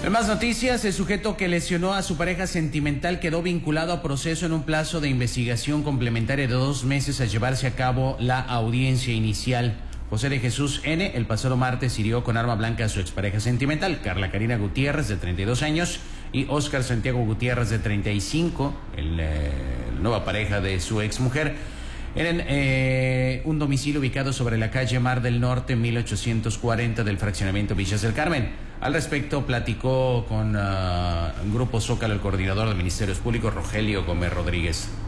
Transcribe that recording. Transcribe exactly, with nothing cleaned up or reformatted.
En más noticias, el sujeto que lesionó a su pareja sentimental quedó vinculado a proceso en un plazo de investigación complementaria de dos meses a llevarse a cabo la audiencia inicial. José de Jesús N., el pasado martes hirió con arma blanca a su expareja sentimental, Carla Karina Gutiérrez, de treinta y dos años, y Óscar Santiago Gutiérrez, de treinta y cinco, el, eh, nueva pareja de su exmujer, en eh, un domicilio ubicado sobre la calle Mar del Norte, mil ochocientos cuarenta, del fraccionamiento Villas del Carmen. Al respecto, platicó con uh, Grupo Zócalo el coordinador de Ministerios Públicos, Rogelio Gómez Rodríguez.